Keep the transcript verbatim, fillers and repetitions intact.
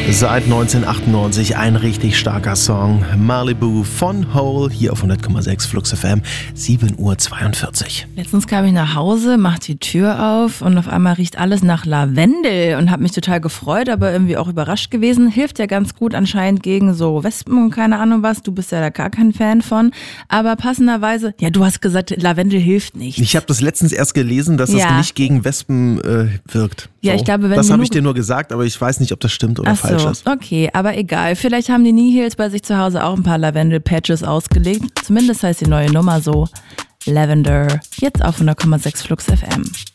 Seit neunzehnhundertachtundneunzig ein richtig starker Song. Malibu von Hole, hier auf hundert Komma sechs Flux F M, sieben Uhr zweiundvierzig. Letztens kam ich nach Hause, mach die Tür auf und auf einmal riecht alles nach Lavendel und habe mich total gefreut, aber irgendwie auch überrascht gewesen. Hilft ja ganz gut anscheinend gegen so Wespen und keine Ahnung was. Du bist ja da gar kein Fan von. Aber passenderweise, ja, du hast gesagt, Lavendel hilft nicht. Ich habe das letztens erst gelesen, dass Ja. das nicht gegen Wespen äh, wirkt. Ja, So. ich glaube, wenn das habe ich genug- dir nur gesagt, aber ich weiß nicht, ob das stimmt oder Ach falsch so, ist. okay, aber egal. Vielleicht haben die Nihils bei sich zu Hause auch ein paar Lavendel-Patches ausgelegt. Zumindest heißt die neue Nummer so. Lavender. Jetzt auf hundert Komma sechs Flux F M.